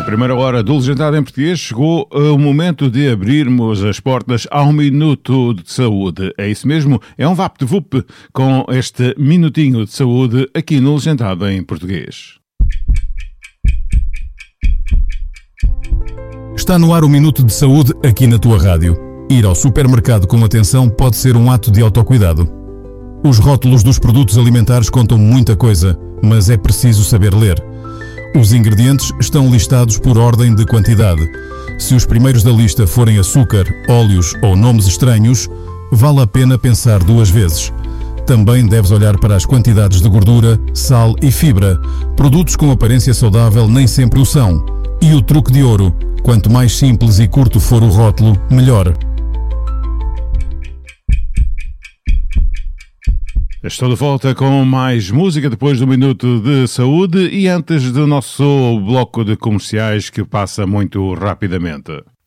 primeira hora do Legendado em Português chegou o momento de abrirmos as portas ao Minuto de Saúde. É isso mesmo, é um VaptVup com este Minutinho de Saúde aqui no Legendado em Português. Está no ar o Minuto de Saúde aqui na tua rádio. Ir ao supermercado com atenção pode ser um ato de autocuidado. Os rótulos dos produtos alimentares contam muita coisa, mas é preciso saber ler. Os ingredientes estão listados por ordem de quantidade. Se os primeiros da lista forem açúcar, óleos ou nomes estranhos, vale a pena pensar duas vezes. Também deves olhar para as quantidades de gordura, sal e fibra. Produtos com aparência saudável nem sempre o são. E o truque de ouro: quanto mais simples e curto for o rótulo, melhor. Estou de volta com mais música depois do Minuto de Saúde e antes do nosso bloco de comerciais que passa muito rapidamente.